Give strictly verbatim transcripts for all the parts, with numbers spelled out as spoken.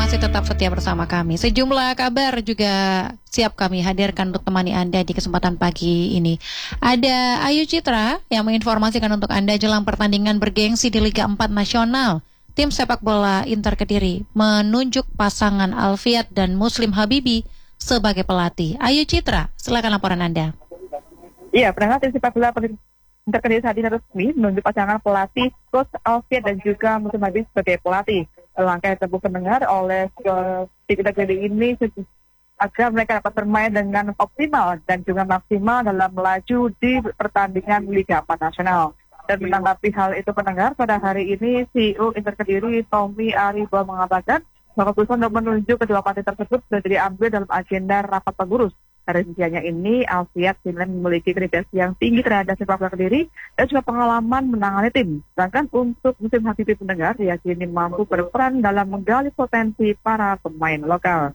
kasih tetap setia bersama kami. Sejumlah kabar juga siap kami hadirkan untuk temani Anda di kesempatan pagi ini. Ada Ayu Citra yang menginformasikan untuk Anda jelang pertandingan bergengsi di Liga empat Nasional. Tim sepak bola Inter Kediri menunjuk pasangan Alfiat dan Muslim Habibi sebagai pelatih. Ayu Citra, silakan laporan Anda. Iya, pendengar tim sepak bola Inter Kediri saat ini resmi menunjuk pasangan pelatih Coach Alfiat dan juga Muslim Habibi sebagai pelatih. Langkah yang tersebut pendengar oleh tim Inter Kediri ini agar mereka dapat bermain dengan optimal dan juga maksimal dalam melaju di pertandingan Liga empat Nasional. Dan menanggapi hal itu pendengar, pada hari ini C E O Inter Kediri Tommy Aribo mengatakan bahwa keputusan untuk menunjuk kedua pelatih tersebut sudah diambil dalam agenda rapat pengurus. Dari sisinya ini, Alfiat dinilai memiliki kredibilitas yang tinggi terhadap sepak bola Kediri dan juga pengalaman menangani tim. Sedangkan untuk Muslim Habibi pendengar, diyakini mampu berperan dalam menggali potensi para pemain lokal.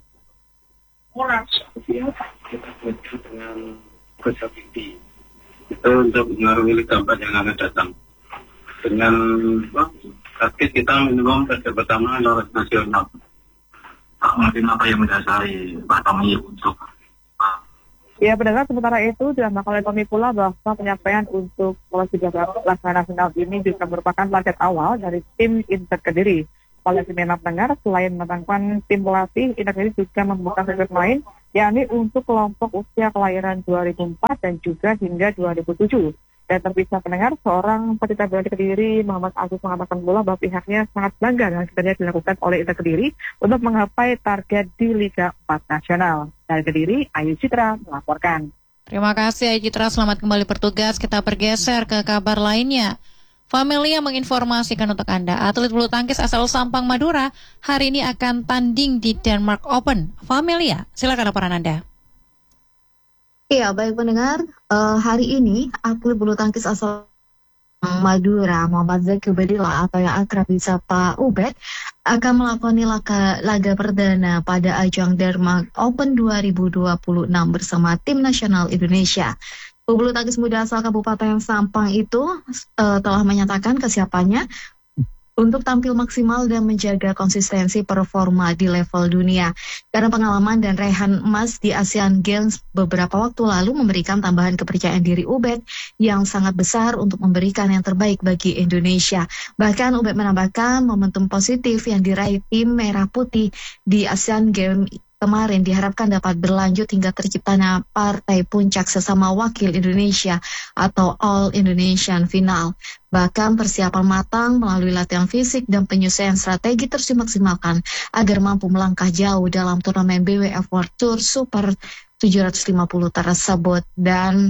Kita setuju dengan Coach Habibi itu untuk mengaruhi Liga empat yang akan datang. Dengan target kita minimum target pertama lolos nasional. Mungkin apa yang mendasari Pak Tommy untuk Ya, pendengar, sementara itu dilakukan oleh Tommy pula bahwa penyampaian untuk polisi pelaksanaan nasional ini juga merupakan target awal dari tim Inter Kediri. Polisi memang pendengar selain menetapkan tim pelatih, Inter Kediri juga membuka sirkuit main, yakni untuk kelompok usia kelahiran dua ribu empat dan juga hingga dua ribu tujuh. Dan terpisah pendengar, seorang pecinta bola Kediri, Muhammad Agus, mengatakan pula bahwa pihaknya sangat bangga dengan kerja dilakukan oleh Inter Kediri untuk menggapai target di Liga empat Nasional. Dari Kediri, Ayu Citra melaporkan. Terima kasih Ayu Citra, selamat kembali bertugas. Kita bergeser ke kabar lainnya. Familia menginformasikan untuk Anda, atlet bulu tangkis asal Sampang, Madura, hari ini akan tanding di Denmark Open. Familia, silakan laporan Anda. Iya, baik pendengar, uh, hari ini atlet bulu tangkis asal Madura, Muhammad Zaki Ubedillah atau yang akrab disapa Ubed, akan melakoni laga, laga perdana pada ajang Denmark Open dua ribu dua puluh enam bersama tim nasional Indonesia. Pebulu tangkis muda asal Kabupaten Sampang itu uh, telah menyatakan kesiapannya untuk tampil maksimal dan menjaga konsistensi performa di level dunia. Karena pengalaman dan raihan emas di Asian Games beberapa waktu lalu memberikan tambahan kepercayaan diri Ubed yang sangat besar untuk memberikan yang terbaik bagi Indonesia. Bahkan Ubed menambahkan momentum positif yang diraih tim Merah Putih di Asian Games kemarin diharapkan dapat berlanjut hingga terciptanya partai puncak sesama wakil Indonesia atau All Indonesian Final. Bahkan persiapan matang melalui latihan fisik dan penyusunan strategi terus dimaksimalkan agar mampu melangkah jauh dalam turnamen B W F World Tour Super tujuh ratus lima puluh tersebut. Dan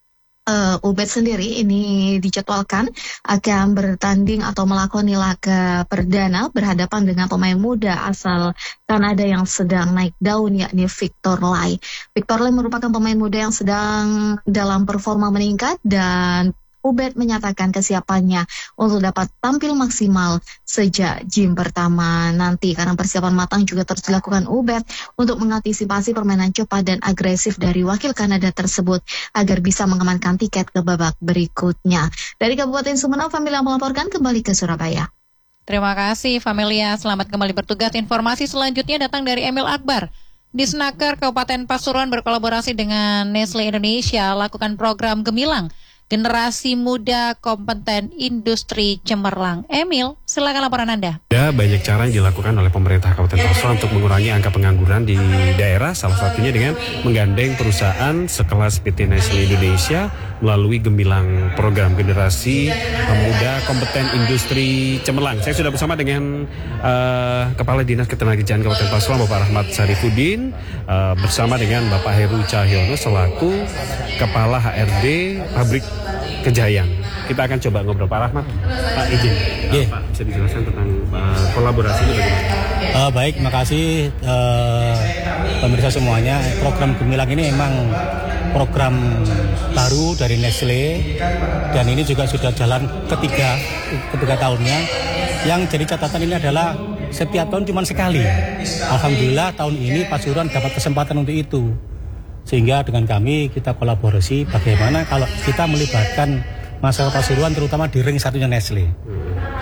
Uh, Ubed sendiri ini dijadwalkan akan bertanding atau melakoni laga perdana berhadapan dengan pemain muda asal Kanada yang sedang naik daun, yakni Victor Lai. Victor Lai merupakan pemain muda yang sedang dalam performa meningkat dan Ubed menyatakan kesiapannya untuk dapat tampil maksimal sejak gym pertama nanti. Karena persiapan matang juga terus dilakukan Ubed untuk mengantisipasi permainan cepat dan agresif dari wakil Kanada tersebut agar bisa mengamankan tiket ke babak berikutnya. Dari Kabupaten Sumedang, Familia melaporkan kembali ke Surabaya. Terima kasih Familia, selamat kembali bertugas. Informasi selanjutnya datang dari Emil Akbar. Disnaker Kabupaten Pasuruan berkolaborasi dengan Nestle Indonesia lakukan program Gemilang, Generasi Muda Kompeten Industri Cemerlang. Emil, silakan laporan Anda. Ada banyak cara yang dilakukan oleh pemerintah Kabupaten Pasuruan untuk mengurangi angka pengangguran di daerah, salah satunya dengan menggandeng perusahaan sekelas P T Nestle Indonesia melalui Gemilang, program Generasi Muda Kompeten Industri Cemerlang. Saya sudah bersama dengan uh, Kepala Dinas Ketenagakerjaan Kabupaten Pasuruan, Bapak Rahmat Sarifudin, uh, bersama dengan Bapak Heru Cahyono selaku Kepala H R D Pabrik Kejayaan. Kita akan coba ngobrol. Pak Rahmat, Pak izin, yeah. Pak bisa dijelaskan tentang uh, kolaborasi ini bagaimana? Uh, baik, makasih uh, pemirsa semuanya. Program Gemilang ini memang program baru dari Nestle dan ini juga sudah jalan ketiga ketiga tahunnya. Yang jadi catatan ini adalah setiap tahun cuma sekali. Alhamdulillah tahun ini Pasuruan dapat kesempatan untuk itu. Sehingga dengan kami kita kolaborasi bagaimana kalau kita melibatkan masyarakat Pasuruan terutama di ring satunya Nestle.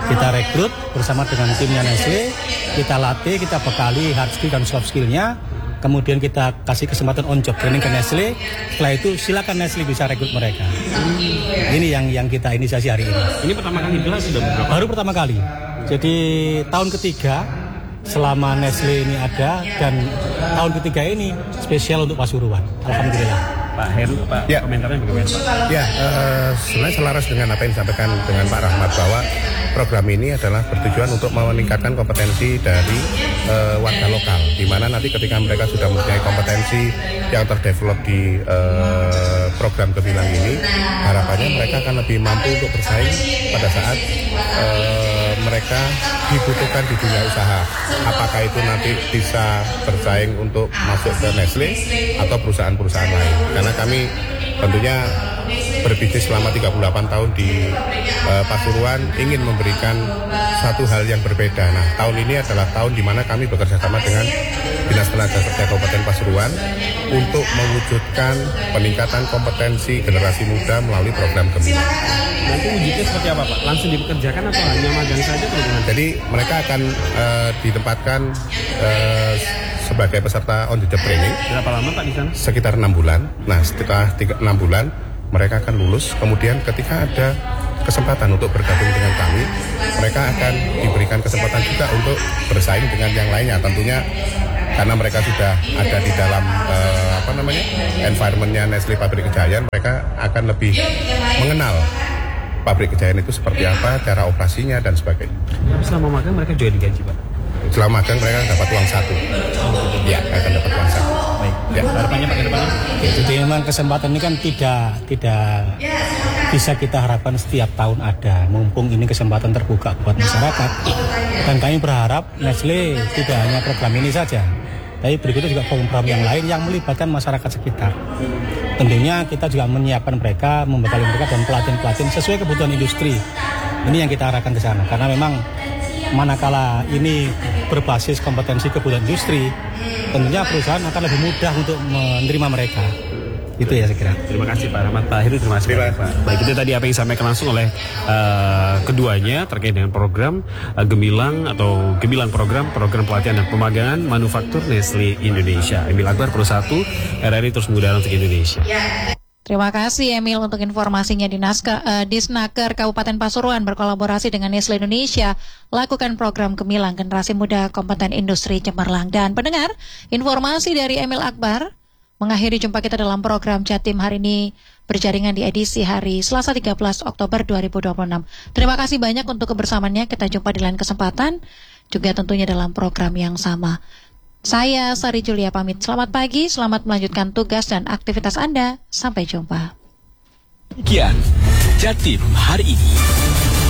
Kita rekrut bersama dengan timnya Nestle, kita latih, kita bekali hard skill dan soft skillnya, kemudian kita kasih kesempatan on job training ke Nestle. Setelah itu silakan Nestle bisa rekrut mereka. Hmm. Ini yang yang kita inisiasi hari ini. Ini pertama kali jelas sudah berapa? Baru pertama kali. Jadi tahun ketiga selama Nestle ini ada, dan tahun ketiga ini spesial untuk Pasuruan. Alhamdulillah. Pak Heru, Pak, ya. Komentarnya bagaimana Pak? Ya, uh, sebenarnya selaras dengan apa yang disampaikan dengan Pak Rahmat, bahwa program ini adalah bertujuan untuk meningkatkan kompetensi dari uh, warga lokal, di mana nanti ketika mereka sudah mempunyai kompetensi yang terdevelop di uh, program Gemilang ini, harapannya mereka akan lebih mampu untuk bersaing pada saat uh, mereka dibutuhkan di dunia usaha. Apakah itu nanti bisa bersaing untuk masuk ke Nestle atau perusahaan-perusahaan lain. Karena kami tentunya berbisnis selama tiga puluh delapan tahun di uh, Pasuruan, ingin memberikan satu hal yang berbeda. Nah, tahun ini adalah tahun di mana kami bekerja sama dengan Dinas Tenaga Kerja Kabupaten Pasuruan untuk mewujudkan peningkatan kompetensi generasi muda melalui program Gemilang. Nanti wujudnya seperti apa Pak? Langsung dipekerjakan atau hanya magang saja? Jadi mereka akan uh, ditempatkan uh, sebagai peserta on the job training. Berapa lama Pak di sana? Sekitar enam bulan. Nah, setelah enam bulan mereka akan lulus. Kemudian ketika ada kesempatan untuk bergabung dengan kami, mereka akan diberikan kesempatan juga untuk bersaing dengan yang lainnya. Tentunya karena mereka sudah ada di dalam uh, apa namanya environmentnya Nestle Pabrik Kejayaan, mereka akan lebih mengenal Pabrik Kejayaan itu seperti apa, cara operasinya dan sebagainya. Selama magang mereka juga digaji Pak? Selama magang mereka dapat uang saku. Ya, akan dapat uang saku. Baik. Ya, harapannya Pak ke depannya? Ya, jadi memang kesempatan ini kan tidak tidak bisa kita harapkan setiap tahun ada. Mumpung ini kesempatan terbuka buat masyarakat. Dan kami berharap Nestle tidak hanya program ini saja, tapi berikutnya juga program yang lain yang melibatkan masyarakat sekitar. Tentunya kita juga menyiapkan mereka, membekali mereka dan pelatihan-pelatihan sesuai kebutuhan industri. Ini yang kita arahkan ke sana. Karena memang manakala ini berbasis kompetensi kebutuhan industri, tentunya perusahaan akan lebih mudah untuk menerima mereka. Itu ya saya kira. Terima kasih Pak Rahmat. Pak Heru, terima kasih Pak. Baik, itu tadi apa yang disampaikan langsung oleh uh, keduanya terkait dengan program uh, Gemilang atau Gemilang program program pelatihan dan pemagangan manufaktur Nestle Indonesia. Emil Akbar, Pro satu, R R I terus mengudara untuk Indonesia. Terima kasih Emil untuk informasinya. Dinaska, uh, Disnaker Kabupaten Pasuruan berkolaborasi dengan Nestle Indonesia lakukan program Gemilang Generasi Muda Kompeten Industri Cemerlang. Dan pendengar, informasi dari Emil Akbar mengakhiri jumpa kita dalam program Jatim hari ini berjaringan di edisi hari Selasa tiga belas Oktober dua ribu dua puluh enam. Terima kasih banyak untuk kebersamaannya. Kita jumpa di lain kesempatan, juga tentunya dalam program yang sama. Saya Sari Julia pamit. Selamat pagi, selamat melanjutkan tugas dan aktivitas Anda. Sampai jumpa. Sekian Jatim hari ini.